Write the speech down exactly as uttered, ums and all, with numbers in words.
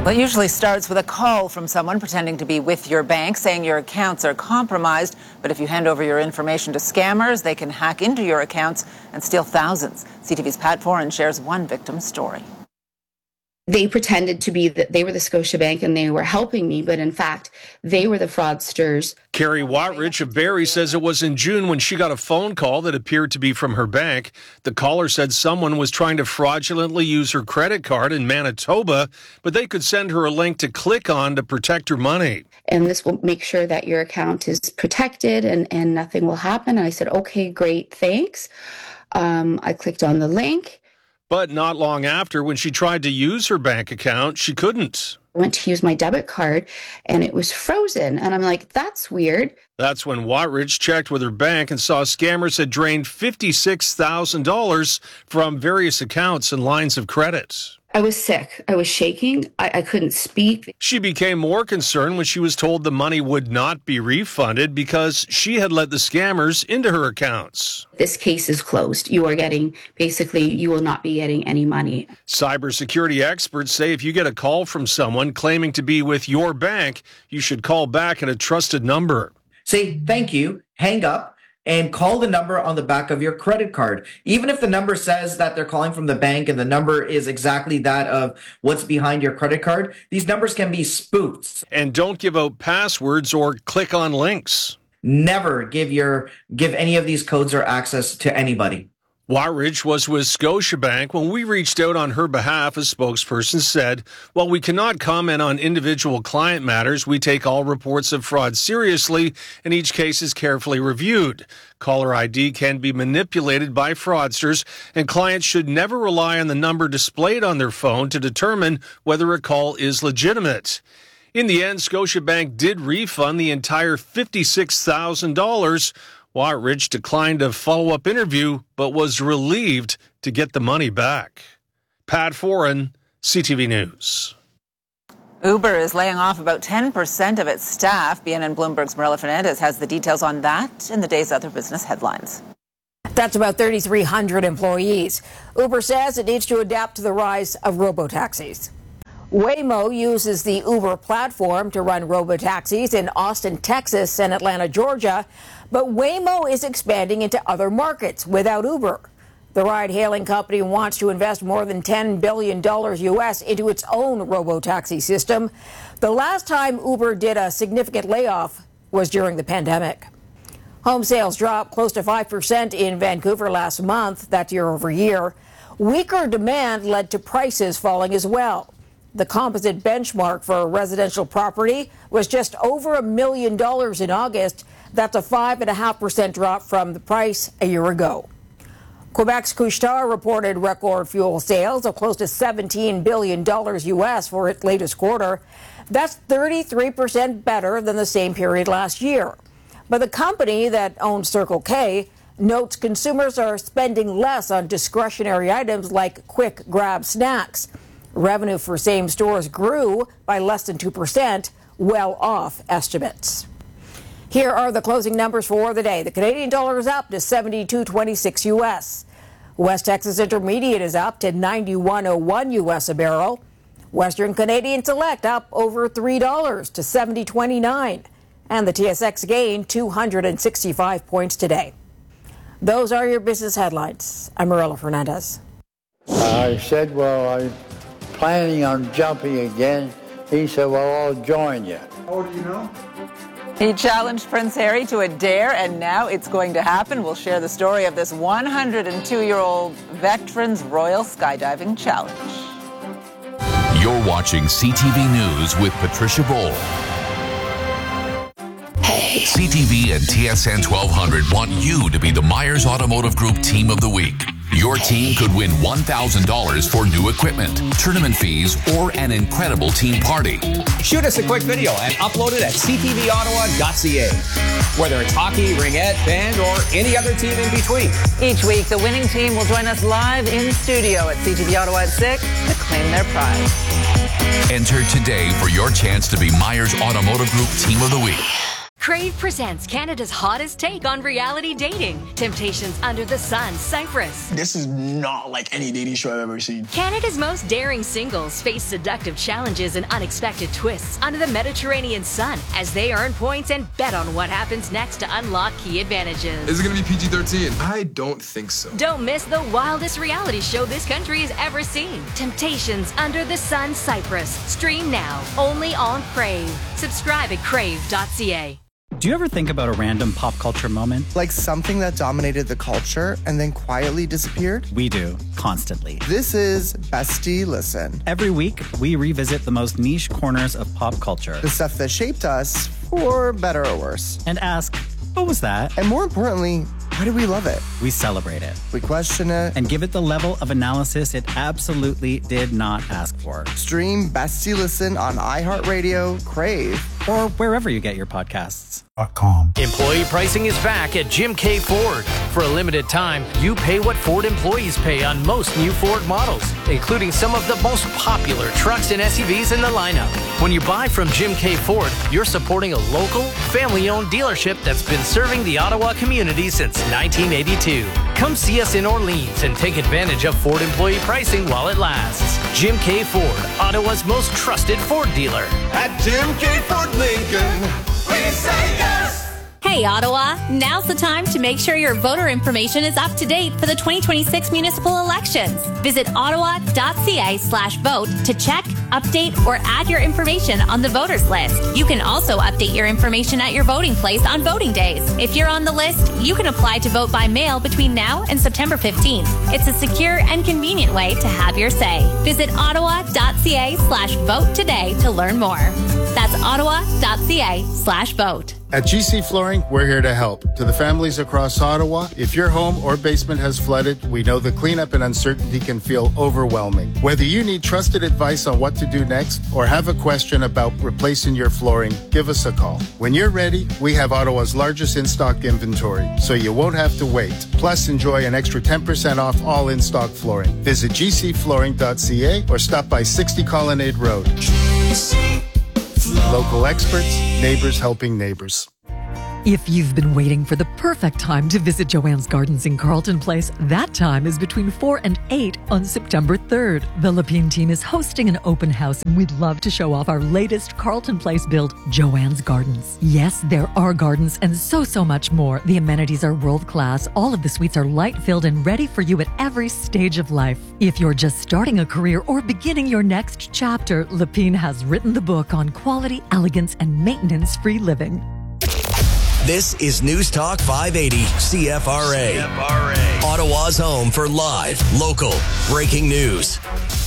Well, it usually starts with a call from someone pretending to be with your bank, saying your accounts are compromised. But if you hand over your information to scammers, they can hack into your accounts and steal thousands. C T V's Pat Foran shares one victim's story. They pretended to be that they were the Scotiabank and they were helping me, but in fact, they were the fraudsters. Carrie Watrich of Barrie says it was in June when she got a phone call that appeared to be from her bank. The caller said someone was trying to fraudulently use her credit card in Manitoba, but they could send her a link to click on to protect her money. And this will make sure that your account is protected and, and nothing will happen. And I said, okay, great, thanks. Um, I clicked on the link. But not long after, when she tried to use her bank account, she couldn't. I went to use my debit card, and it was frozen. And I'm like, that's weird. That's when Watrich checked with her bank and saw scammers had drained fifty-six thousand dollars from various accounts and lines of credit. I was sick. I was shaking. I, I couldn't speak. She became more concerned when she was told the money would not be refunded because she had let the scammers into her accounts. This case is closed. You are getting, basically, you will not be getting any money. Cybersecurity experts say if you get a call from someone claiming to be with your bank, you should call back at a trusted number. Say thank you, hang up, and call the number on the back of your credit card. Even if the number says that they're calling from the bank and the number is exactly that of what's behind your credit card, these numbers can be spoofed. And don't give out passwords or click on links. Never give your give any of these codes or access to anybody. Watrich was with Scotiabank. When we reached out on her behalf, a spokesperson said, while we cannot comment on individual client matters, we take all reports of fraud seriously, and each case is carefully reviewed. Caller I D can be manipulated by fraudsters, and clients should never rely on the number displayed on their phone to determine whether a call is legitimate. In the end, Scotiabank did refund the entire fifty-six thousand dollars. Watrich declined a follow-up interview, but was relieved to get the money back. Pat Foran, C T V News. Uber is laying off about ten percent of its staff. B N N Bloomberg's Marilla Fernandez has the details on that in the day's other business headlines. That's about three thousand three hundred employees. Uber says it needs to adapt to the rise of robotaxis. Waymo uses the Uber platform to run robotaxis in Austin, Texas and Atlanta, Georgia. But Waymo is expanding into other markets without Uber. The ride-hailing company wants to invest more than ten billion dollars U S into its own robotaxi system. The last time Uber did a significant layoff was during the pandemic. Home sales dropped close to five percent in Vancouver last month, that's year over year. Weaker demand led to prices falling as well. The composite benchmark for a residential property was just over a million dollars in August. That's a five point five percent drop from the price a year ago. Quebec's Couche-Tard reported record fuel sales of close to seventeen billion dollars U S for its latest quarter. That's thirty-three percent better than the same period last year. But the company that owns Circle K notes consumers are spending less on discretionary items like quick grab snacks. Revenue for same stores grew by less than two percent, well off estimates. Here are the closing numbers for the day. The Canadian dollar is up to seventy-two twenty-six U S. West Texas Intermediate is up to ninety-one oh one U S a barrel. Western Canadian Select up over three dollars to seventy twenty-nine. And the T S X gained two hundred sixty-five points today. Those are your business headlines. I'm Marilla Fernandez. I said, well, I'm planning on jumping again. He said, well, I'll join you. How old are you now? He challenged Prince Harry to a dare, and now it's going to happen. We'll share the story of this one hundred two-year-old veteran's royal skydiving challenge. You're watching C T V News with Patricia Bowl. Hey. C T V and T S N twelve hundred want you to be the Myers Automotive Group Team of the Week. Your team could win one thousand dollars for new equipment, tournament fees, or an incredible team party. Shoot us a quick video and upload it at c t v ottawa dot c a. Whether it's hockey, ringette, band, or any other team in between. Each week, the winning team will join us live in studio at C T V Ottawa at six to claim their prize. Enter today for your chance to be Myers Automotive Group Team of the Week. Crave presents Canada's hottest take on reality dating. Temptations Under the Sun, Cyprus. This is not like any dating show I've ever seen. Canada's most daring singles face seductive challenges and unexpected twists under the Mediterranean sun as they earn points and bet on what happens next to unlock key advantages. Is it going to be P G thirteen? I don't think so. Don't miss the wildest reality show this country has ever seen. Temptations Under the Sun, Cyprus. Stream now, only on Crave. Subscribe at crave dot c a. Do you ever think about a random pop culture moment? Like something that dominated the culture and then quietly disappeared? We do, constantly. This is Bestie Listen. Every week, we revisit the most niche corners of pop culture. The stuff that shaped us, for better or worse. And ask, what was that? And more importantly, why do we love it? We celebrate it. We question it. And give it the level of analysis it absolutely did not ask for. Stream Bestie Listen on iHeartRadio, Crave, or wherever you get your podcasts. Employee pricing is back at Jim K. Ford. For a limited time, you pay what Ford employees pay on most new Ford models, including some of the most popular trucks and S U Vs in the lineup. When you buy from Jim K. Ford, you're supporting a local, family-owned dealership that's been serving the Ottawa community since nineteen eighty-two. Come see us in Orleans and take advantage of Ford employee pricing while it lasts. Jim K. Ford, Ottawa's most trusted Ford dealer. At Jim K. Ford Lincoln, we say yes! Hey Ottawa, now's the time to make sure your voter information is up to date for the twenty twenty-six municipal elections. Visit ottawa dot c a slash vote to check, update, or add your information on the voters list. You can also update your information at your voting place on voting days. If you're on the list, you can apply to vote by mail between now and September fifteenth. It's a secure and convenient way to have your say. Visit ottawa dot c a slash vote today to learn more. That's ottawa dot c a slash vote. At G C Flooring, we're here to help. To the families across Ottawa, if your home or basement has flooded, we know the cleanup and uncertainty can feel overwhelming. Whether you need trusted advice on what to do next or have a question about replacing your flooring, give us a call. When you're ready, we have Ottawa's largest in-stock inventory, so you won't have to wait. Plus, enjoy an extra ten percent off all in-stock flooring. Visit g c flooring dot c a or stop by sixty Colonnade Road. G C Local experts, neighbors helping neighbors. If you've been waiting for the perfect time to visit Joanne's Gardens in Carleton Place, that time is between four and eight on September third. The Lapine team is hosting an open house, and we'd love to show off our latest Carleton Place build, Joanne's Gardens. Yes, there are gardens and so, so much more. The amenities are world-class. All of the suites are light-filled and ready for you at every stage of life. If you're just starting a career or beginning your next chapter, Lapine has written the book on quality, elegance, and maintenance-free living. This is News Talk five eighty C F R A. C F R A. Ottawa's home for live, local, breaking news.